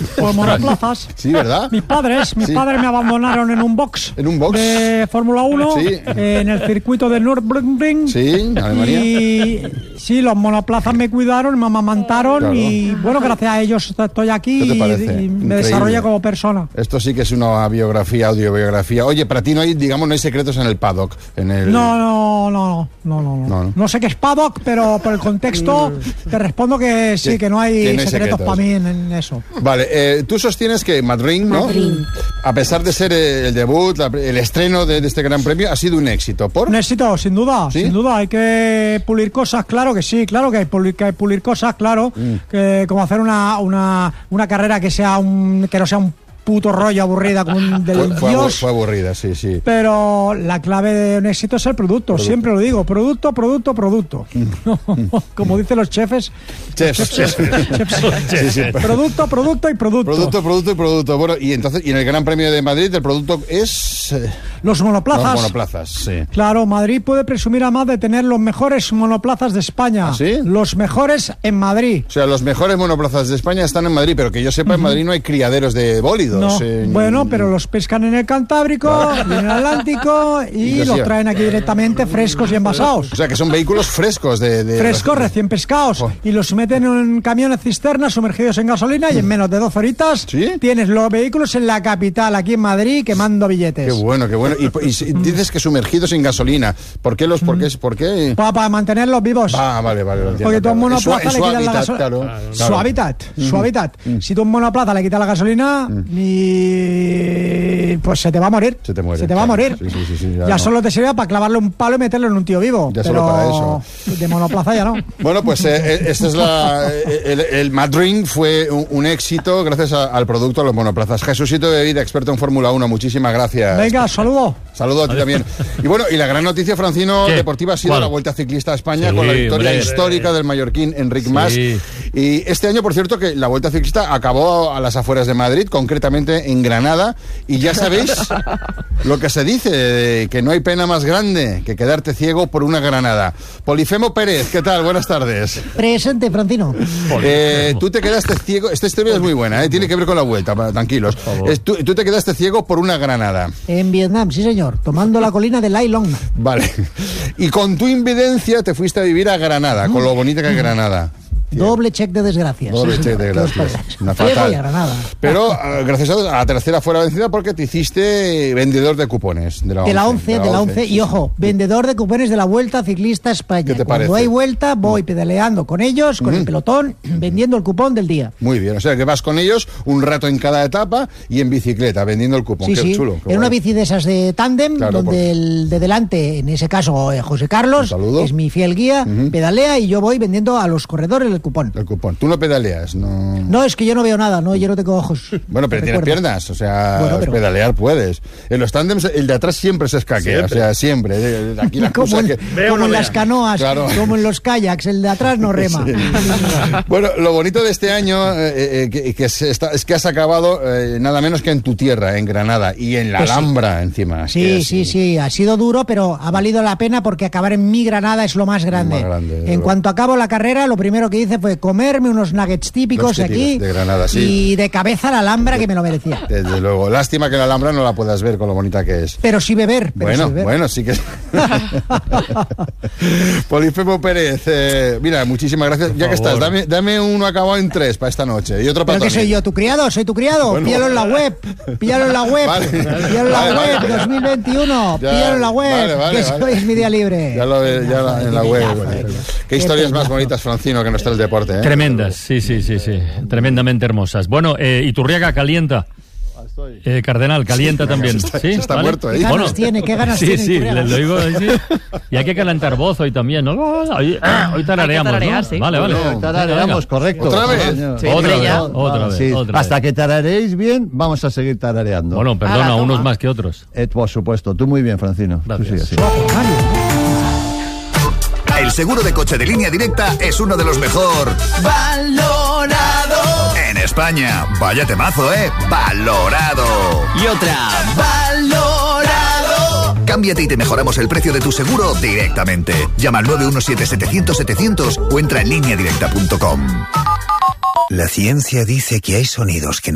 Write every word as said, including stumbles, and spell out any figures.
Pues monoplazas. Sí, ¿verdad? Mis padres, mis sí. padres me abandonaron en un box. ¿En un box? De Fórmula uno. Sí. Eh, en el circuito de Nürburgring. Sí, Alemania. Y sí, los monoplazas me cuidaron, me amamantaron. Claro. Y bueno, gracias a ellos estoy aquí ¿Qué te parece? y, y me Increíble. desarrollé como persona. Esto sí que es una biografía, audiobiografía. Oye, para ti no hay, digamos, no hay secretos en el paddock. En el... No, no, no, no, no, no, no. No sé qué es paddock, pero por el contexto te respondo que sí, que no hay, que no hay secretos, secretos para mí en, en eso. Vale, eh, tú sostienes que Madrid, ¿no? Madrid. A pesar de ser el debut, la, el estreno de, de este Gran Premio, ha sido un éxito. ¿Por? Un éxito, sin duda, ¿Sí? sin duda. Hay que pulir cosas, claro que sí, claro que hay, pulir, que hay pulir cosas, claro. Mm. Que como hacer una, una, una carrera que sea un, que no sea un puto rollo aburrida como un del fue, fue Dios. Fue aburrida, sí, sí. Pero la clave de un éxito es el producto, producto. Siempre lo digo, producto, producto, producto. Como dicen los chefs. Chefs. chefs, chefs, chefs. Sí, sí. Producto, producto y producto. Producto, producto y producto. Bueno, y entonces, y en el Gran Premio de Madrid el producto es... Eh, los monoplazas. Los monoplazas, sí. Claro, Madrid puede presumir además de tener los mejores monoplazas de España. ¿Ah, sí? Los mejores en Madrid. O sea, los mejores monoplazas de España están en Madrid, pero que yo sepa, uh-huh. en Madrid no hay criaderos de bólidos. No. En... Bueno, pero los pescan en el Cantábrico, claro. y en el Atlántico y los traen aquí directamente frescos y envasados. O sea, que son vehículos frescos de... de... Frescos, recién pescados. Oh. Y los meten en camiones cisternas sumergidos en gasolina y en menos de doce horitas ¿Sí? tienes los vehículos en la capital, aquí en Madrid, quemando billetes. Qué bueno, qué bueno. Y, y dices que sumergidos en gasolina. ¿Por qué los...? ¿Por qué? ¿Por qué? Para, para mantenerlos vivos. Ah, vale, vale. Lo entiendo, porque tú a un monoplaza su, le quitas la gasolina. Claro, claro. Su hábitat, mm. su hábitat. Mm. Si tú a un monoplaza le quitas la gasolina, mm. y... pues se te va a morir. Se te muere. Se te va a morir. Sí, sí, sí, sí, ya ya no. solo te sirve para clavarle un palo y meterlo en un tío vivo. Ya pero solo para eso. De monoplaza ya no. Bueno, pues eh, este es la... El, el Madrid fue un, un éxito gracias a, al producto de los monoplazas. Jesucito de Vida, experto en Fórmula uno, muchísimas gracias. Venga, saludo. Saludo a ti también. Y bueno, y la gran noticia, Francino, ¿Qué? deportiva ha sido ¿Cuál? la Vuelta Ciclista a España sí, con la victoria hombre, histórica del mallorquín Enric sí. Mas. Y este año, por cierto, que la Vuelta Ciclista acabó a las afueras de Madrid, concretamente en Granada, y ya sabéis lo que se dice, que no hay pena más grande que quedarte ciego por una granada. Polifemo Pérez, ¿qué tal? Buenas tardes. Presente, Francino. Eh, tú te quedaste ciego, esta historia es muy buena, ¿eh? Tiene que ver con la Vuelta, tranquilos. Es, tú, tú te quedaste ciego por una granada. En Vietnam, sí señor, tomando la colina de Lai Long. Vale. Y con tu invidencia te fuiste a vivir a Granada, mm. con lo bonita que es Granada. Doble check de desgracias. Doble sí, check de desgracias. Una fatal. Pero uh, gracias a la tercera fue la vencida porque te hiciste vendedor de cupones. De la once. De la once, de la, de la once. once. Y ojo, vendedor de cupones de la Vuelta Ciclista a España. ¿Qué te Cuando parece? hay vuelta, voy pedaleando con ellos, con mm. el pelotón, vendiendo el cupón del día. Muy bien, o sea que vas con ellos un rato en cada etapa y en bicicleta, vendiendo el cupón. Sí, qué sí. chulo. Qué en bueno. una bici de esas de tándem, claro, donde porque... el de delante, en ese caso eh, José Carlos, es mi fiel guía, uh-huh. pedalea y yo voy vendiendo a los corredores el cupón. El cupón. Tú no pedaleas, no... No, es que yo no veo nada, no, yo no tengo ojos. Bueno, pero tienes piernas, o sea, bueno, pero... pedalear puedes. En los tándems, el de atrás siempre se escaquea, siempre. o sea, siempre. Aquí la como en, que... como en las canoas, claro. como en los kayaks, el de atrás no rema. Sí. Bueno, lo bonito de este año eh, eh, que, que se está, es que has acabado eh, nada menos que en tu tierra, en Granada, y en la pues Alhambra, sí. encima. Sí, es, sí, sí, ha sido duro, pero ha valido la pena porque acabar en mi Granada es lo más grande. Más grande en lo... cuanto acabo la carrera, lo primero que hice fue comerme unos nuggets típicos aquí de Granada, sí. y de cabeza a la Alhambra, que me lo merecía. Desde luego. Lástima que la Alhambra no la puedas ver con lo bonita que es. Pero sí beber. Pero bueno, sí beber. bueno, sí que... Polifemo Pérez, eh, mira, muchísimas gracias. Por ya favor. que estás, dame, dame uno acabado en tres para esta noche y otro para ¿Pero qué soy yo, tu criado? ¿Soy tu criado? Bueno. Píllalo en la web. Píllalo en la web. Vale. Píllalo en la vale, web, vale, dos mil veintiuno. Ya, píllalo en la web, vale, vale, que vale. es mi día libre. Ya lo ve, ya la, en la web. Bueno. Qué historias más bonitas, Francino, que no está el deporte, ¿eh? Tremendas, sí, sí, sí, sí. Tremendamente hermosas. Bueno, eh, Iturriaga calienta. Eh, Cardenal, calienta sí, también. Está, ¿Sí? está ¿Vale? muerto, ¿eh? ¿Qué ganas bueno, tiene? ¿Qué ganas sí, tiene? Sí, sí, le lo digo. Sí. Y hay que calentar voz hoy también, ¿no? Hoy, hoy tarareamos, tararear, ¿no? sí. Vale, vale. No, tarareamos, correcto. ¿Otra vez? Sí, otra, vez otra vez, sí. otra Hasta vez. que tarareéis bien, vamos a seguir tarareando. Bueno, perdona, ah, unos más que otros. Eh, por supuesto, tú muy bien, Francino. Gracias. Tú sí, El seguro de coche de Línea Directa es uno de los mejor valorado en España. Vaya temazo, ¿eh? Valorado. Y otra, valorado. Cámbiate y te mejoramos el precio de tu seguro directamente. Llama al nueve uno siete, setecientos, setecientos o entra en línea directa punto com. La ciencia dice que hay sonidos que no